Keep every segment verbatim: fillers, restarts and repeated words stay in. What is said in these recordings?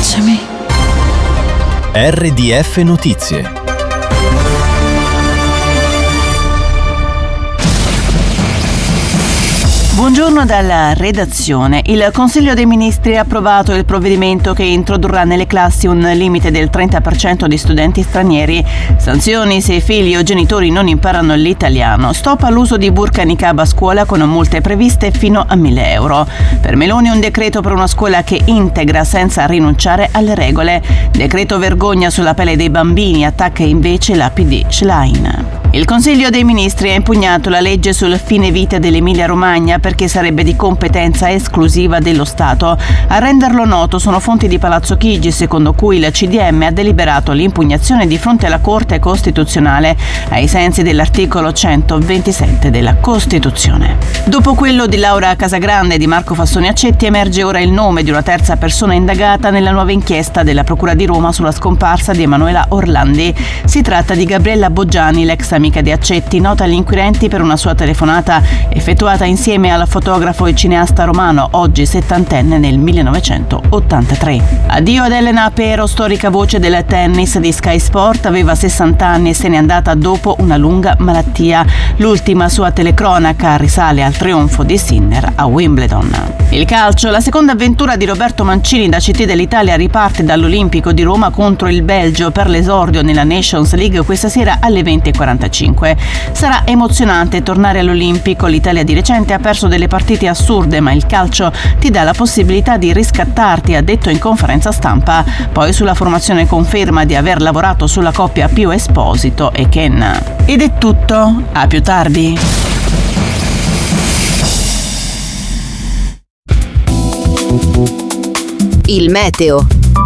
Baciami. R D F Notizie. Buongiorno dalla redazione. Il Consiglio dei Ministri ha approvato il provvedimento che introdurrà nelle classi un limite del trenta per cento di studenti stranieri, sanzioni se figli o genitori non imparano l'italiano, stop all'uso di burqa e niqab a scuola con multe previste fino a mille euro. Per Meloni un decreto per una scuola che integra senza rinunciare alle regole. Decreto vergogna sulla pelle dei bambini, attacca invece la P D Schlein. Il Consiglio dei Ministri ha impugnato la legge sul fine vita dell'Emilia Romagna perché sarebbe di competenza esclusiva dello Stato. A renderlo noto sono fonti di Palazzo Chigi, secondo cui il C D M ha deliberato l'impugnazione di fronte alla Corte Costituzionale ai sensi dell'articolo centoventisette della Costituzione. Dopo quello di Laura Casagrande e di Marco Fassoni Accetti emerge ora il nome di una terza persona indagata nella nuova inchiesta della Procura di Roma sulla scomparsa di Emanuela Orlandi. Si tratta di Gabriella Boggiani, l'ex amica di Accetti, nota agli inquirenti per una sua telefonata effettuata insieme al fotografo e cineasta romano, oggi settantenne, nel millenovecentottantatré. Addio ad Elena Pero, storica voce del tennis di Sky Sport, aveva sessanta anni e se n'è andata dopo una lunga malattia. L'ultima sua telecronaca risale al trionfo di Sinner a Wimbledon. Il calcio, la seconda avventura di Roberto Mancini da C T dell'Italia riparte dall'Olimpico di Roma contro il Belgio per l'esordio nella Nations League questa sera alle venti e quarantacinque. Sarà emozionante tornare all'Olimpico. L'Italia di recente ha perso delle partite assurde, ma il calcio ti dà la possibilità di riscattarti, ha detto in conferenza stampa. Poi sulla formazione conferma di aver lavorato sulla coppia Pio Esposito e Ken. Ed è tutto, a più tardi. Il meteo.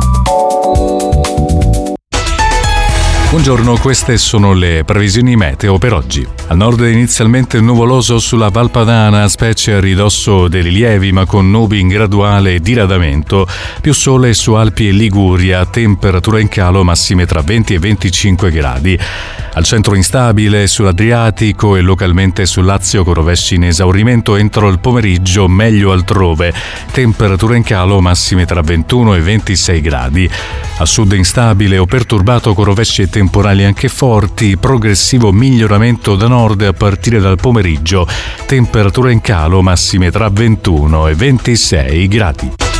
Buongiorno, queste sono le previsioni meteo per oggi. Al nord inizialmente nuvoloso sulla Val Padana, specie a ridosso dei rilievi, ma con nubi in graduale diradamento. Più sole su Alpi e Liguria, temperatura in calo, massime tra venti e venticinque gradi. Al centro instabile sull'Adriatico e localmente sul Lazio con rovesci in esaurimento entro il pomeriggio, meglio altrove. Temperatura in calo, massime tra ventuno e ventisei gradi. A sud instabile o perturbato con rovesci e temporali anche forti, progressivo miglioramento da nord a partire dal pomeriggio. Temperatura in calo, massime tra ventuno e ventisei gradi.